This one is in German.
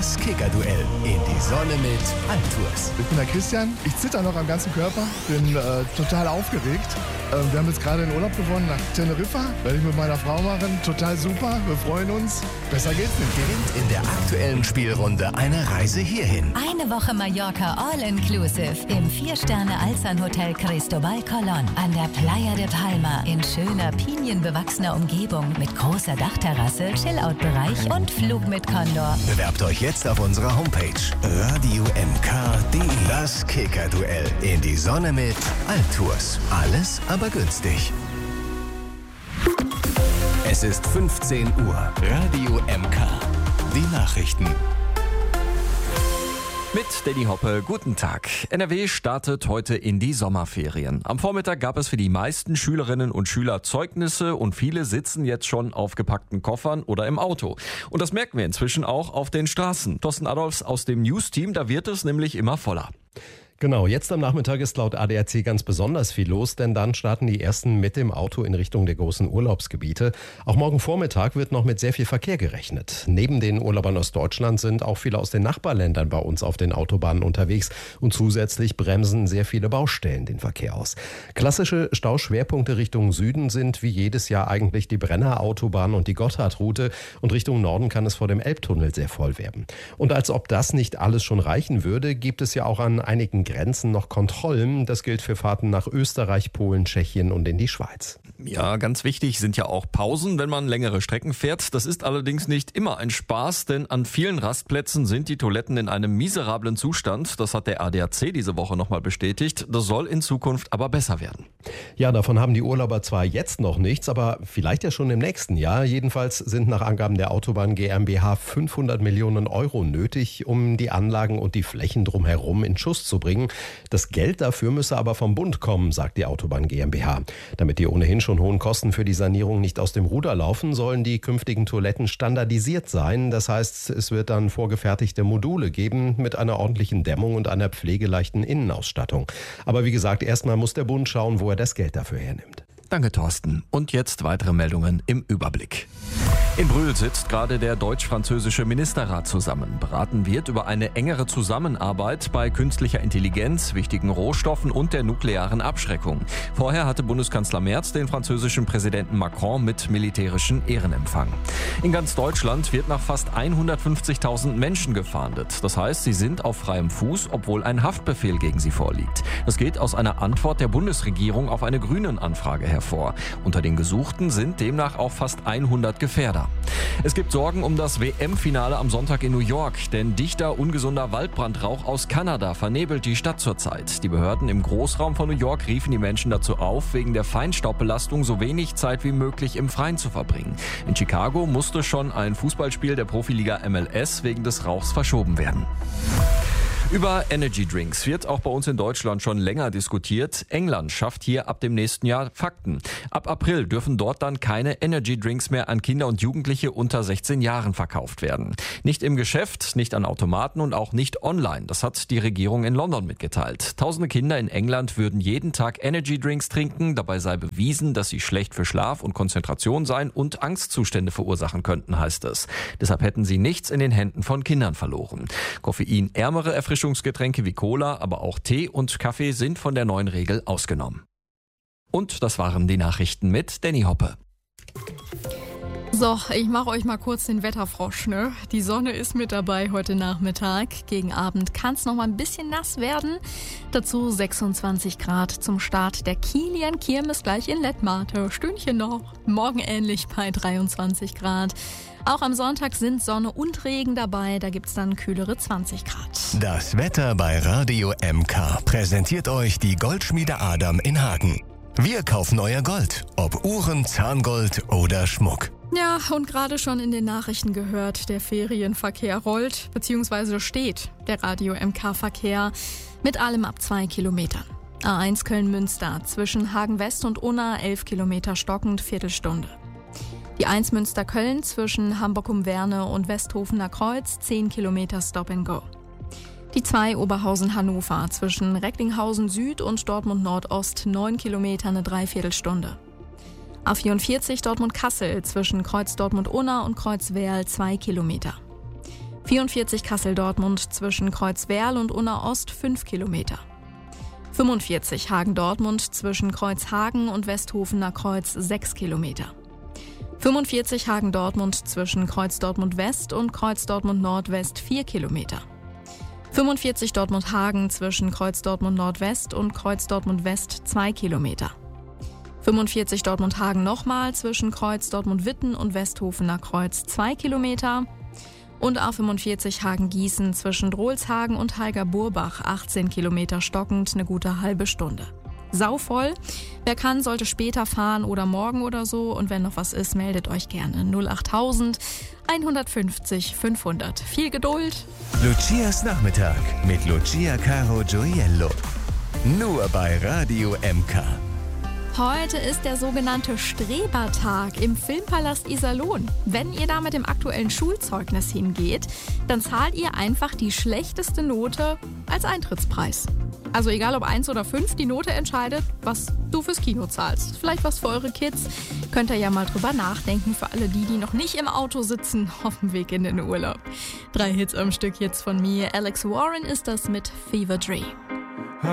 Das Kicker-Duell in die Sonne mit Altours. Ich bin der Christian, ich zitter noch am ganzen Körper, bin total aufgeregt. Wir haben jetzt gerade den Urlaub gewonnen nach Teneriffa, werde ich mit meiner Frau machen, total super, wir freuen uns, besser geht's nicht. Gewinnt in der aktuellen Spielrunde eine Reise hierhin. Eine Woche Mallorca All-Inclusive im 4-Sterne-Alzan-Hotel Cristobal Colón an der Playa de Palma in schöner, pinienbewachsener Umgebung mit großer Dachterrasse, Chillout-Bereich und Flug mit Condor. Bewerbt euch jetzt auf unserer Homepage radiomk.de. Das Kicker-Duell in die Sonne mit Altours. Alles aber günstig. Es ist 15 Uhr. Radio MK. Die Nachrichten. Mit Danny Hoppe, guten Tag. NRW startet heute in die Sommerferien. Am Vormittag gab es für die meisten Schülerinnen und Schüler Zeugnisse und viele sitzen jetzt schon auf gepackten Koffern oder im Auto. Und das merken wir inzwischen auch auf den Straßen. Thorsten Adolfs aus dem News-Team, da wird es nämlich immer voller. Genau, jetzt am Nachmittag ist laut ADAC ganz besonders viel los, denn dann starten die ersten mit dem Auto in Richtung der großen Urlaubsgebiete. Auch morgen Vormittag wird noch mit sehr viel Verkehr gerechnet. Neben den Urlaubern aus Deutschland sind auch viele aus den Nachbarländern bei uns auf den Autobahnen unterwegs und zusätzlich bremsen sehr viele Baustellen den Verkehr aus. Klassische Stauschwerpunkte Richtung Süden sind wie jedes Jahr eigentlich die Brenner Autobahn und die Gotthardroute und Richtung Norden kann es vor dem Elbtunnel sehr voll werden. Und als ob das nicht alles schon reichen würde, gibt es ja auch an einigen Grenzen noch Kontrollen. Das gilt für Fahrten nach Österreich, Polen, Tschechien und in die Schweiz. Ja, ganz wichtig sind ja auch Pausen, wenn man längere Strecken fährt. Das ist allerdings nicht immer ein Spaß, denn an vielen Rastplätzen sind die Toiletten in einem miserablen Zustand. Das hat der ADAC diese Woche nochmal bestätigt. Das soll in Zukunft aber besser werden. Ja, davon haben die Urlauber zwar jetzt noch nichts, aber vielleicht ja schon im nächsten Jahr. Jedenfalls sind nach Angaben der Autobahn GmbH 500 Millionen Euro nötig, um die Anlagen und die Flächen drumherum in Schuss zu bringen. Das Geld dafür müsse aber vom Bund kommen, sagt die Autobahn GmbH. Damit die ohnehin schon hohen Kosten für die Sanierung nicht aus dem Ruder laufen, sollen die künftigen Toiletten standardisiert sein. Das heißt, es wird dann vorgefertigte Module geben mit einer ordentlichen Dämmung und einer pflegeleichten Innenausstattung. Aber wie gesagt, erstmal muss der Bund schauen, wo er das Geld dafür hernimmt. Danke, Thorsten. Und jetzt weitere Meldungen im Überblick. In Brühl sitzt gerade der deutsch-französische Ministerrat zusammen. Beraten wird über eine engere Zusammenarbeit bei künstlicher Intelligenz, wichtigen Rohstoffen und der nuklearen Abschreckung. Vorher hatte Bundeskanzler Merz den französischen Präsidenten Macron mit militärischen Ehren empfangen. In ganz Deutschland wird nach fast 150.000 Menschen gefahndet. Das heißt, sie sind auf freiem Fuß, obwohl ein Haftbefehl gegen sie vorliegt. Das geht aus einer Antwort der Bundesregierung auf eine Grünen-Anfrage hervor. Unter den Gesuchten sind demnach auch fast 100 Gefährder. Es gibt Sorgen um das WM-Finale am Sonntag in New York, denn dichter, ungesunder Waldbrandrauch aus Kanada vernebelt die Stadt zurzeit. Die Behörden im Großraum von New York riefen die Menschen dazu auf, wegen der Feinstaubbelastung so wenig Zeit wie möglich im Freien zu verbringen. In Chicago musste schon ein Fußballspiel der Profiliga MLS wegen des Rauchs verschoben werden. Über Energy Drinks wird auch bei uns in Deutschland schon länger diskutiert. England schafft hier ab dem nächsten Jahr Fakten. Ab April dürfen dort dann keine Energy Drinks mehr an Kinder und Jugendliche unter 16 Jahren verkauft werden. Nicht im Geschäft, nicht an Automaten und auch nicht online. Das hat die Regierung in London mitgeteilt. Tausende Kinder in England würden jeden Tag Energy Drinks trinken. Dabei sei bewiesen, dass sie schlecht für Schlaf und Konzentration seien und Angstzustände verursachen könnten, heißt es. Deshalb hätten sie nichts in den Händen von Kindern verloren. Koffeinärmere Erfrischungsgetränke wie Cola, aber auch Tee und Kaffee sind von der neuen Regel ausgenommen. Und das waren die Nachrichten mit Danny Hoppe. So, ich mache euch mal kurz den Wetterfrosch, ne? Die Sonne ist mit dabei heute Nachmittag. Gegen Abend kann es noch mal ein bisschen nass werden. Dazu 26 Grad zum Start der Kilian Kirmes gleich in Lettmate. Stündchen noch. Morgen ähnlich bei 23 Grad. Auch am Sonntag sind Sonne und Regen dabei. Da gibt's dann kühlere 20 Grad. Das Wetter bei Radio MK präsentiert euch die Goldschmiede Adam in Hagen. Wir kaufen euer Gold, ob Uhren, Zahngold oder Schmuck. Ja, und gerade schon in den Nachrichten gehört, der Ferienverkehr rollt bzw. steht. Der Radio MK-Verkehr mit allem ab 2 Kilometern. A1 Köln-Münster zwischen Hagen West und Unna 11 Kilometer stockend, Viertelstunde. Die 1 Münster-Köln zwischen Hamburg-um-Werne und Westhofener Kreuz 10 Kilometer Stop and Go. Die 2 Oberhausen-Hannover zwischen Recklinghausen Süd und Dortmund Nordost 9 Kilometer eine Dreiviertelstunde. A44 Dortmund-Kassel zwischen Kreuz Dortmund-Unna und Kreuz Werl 2 Kilometer. 44 Kassel-Dortmund zwischen Kreuzwerl und Unna-Ost 5 Kilometer. 45 Hagen-Dortmund zwischen Kreuzhagen und Westhofener Kreuz 6 Kilometer. 45 Hagen-Dortmund zwischen Kreuz Dortmund-West und Kreuz Dortmund-Nordwest 4 Kilometer. 45 Dortmund-Hagen zwischen Kreuz Dortmund-Nordwest und Kreuz Dortmund-West 2 Kilometer. 45 Dortmund-Hagen nochmal zwischen Kreuz Dortmund-Witten und Westhofener Kreuz 2 Kilometer. Und A45 Hagen-Gießen zwischen Drolshagen und Halger-Burbach 18 Kilometer stockend, eine gute halbe Stunde. Sauvoll. Wer kann, sollte später fahren oder morgen oder so. Und wenn noch was ist, meldet euch gerne. 08000 150 500. Viel Geduld. Lucias Nachmittag mit Lucia Caro Gioiello. Nur bei Radio MK. Heute ist der sogenannte Strebertag im Filmpalast Iserlohn. Wenn ihr da mit dem aktuellen Schulzeugnis hingeht, dann zahlt ihr einfach die schlechteste Note als Eintrittspreis. Also egal ob 1 oder 5, die Note entscheidet, was du fürs Kino zahlst. Vielleicht was für eure Kids. Könnt ihr ja mal drüber nachdenken für alle die noch nicht im Auto sitzen auf dem Weg in den Urlaub. 3 Hits am Stück jetzt von mir. Alex Warren ist das mit Fever Dream.